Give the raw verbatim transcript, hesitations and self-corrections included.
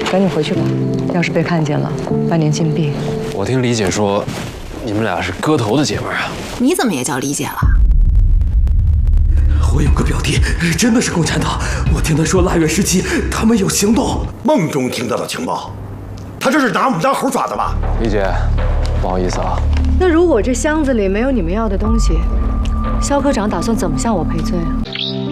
赶紧回去吧，要是被看见了，半年禁闭。 我听李姐说，你们俩是割头的姐妹啊。 你怎么也叫李姐了？ 我有个表弟，真的是共产党。我听他说腊月时期他们有行动。 梦中听到的情报，他这是拿我们当猴耍的吧？ 李姐，不好意思啊。 那如果这箱子里没有你们要的东西，肖科长打算怎么向我赔罪啊？